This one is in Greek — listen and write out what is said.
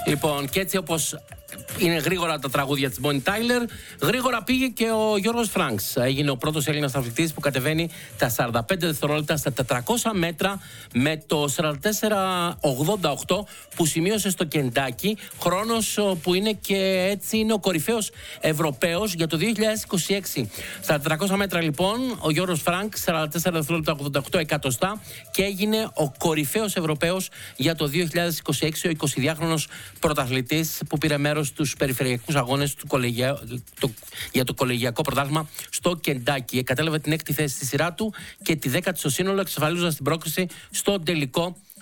Λοιπόν, και έτσι όπως είναι γρήγορα τα τραγούδια της Bonnie Tyler, γρήγορα πήγε και ο Γιώργος Φρανκς. Έγινε ο πρώτος Έλληνας αθλητής που κατεβαίνει τα 45 δευτερόλεπτα στα 400 μέτρα με το 44-88 που σημείωσε στο Κεντάκι, χρόνος που είναι και έτσι είναι ο κορυφαίος Ευρωπαίος για το 2026. Στα 400 μέτρα λοιπόν ο Γιώργος Φρανκς 44 δευτερόλεπτα 88 εκατοστά και έγινε ο κορυφαίος Ευρωπαίος για το 2026, ο 22χρονος πρωταθλητής που πήρε μέρος στους περιφερειακούς αγώνες για το κολεγιακό πρωτάθλημα στο Κεντάκι. Κατέλαβε την 6η θέση στη σειρά του και τη 10η στο σύνολο, εξασφαλίζοντας την πρόκριση στο τελικό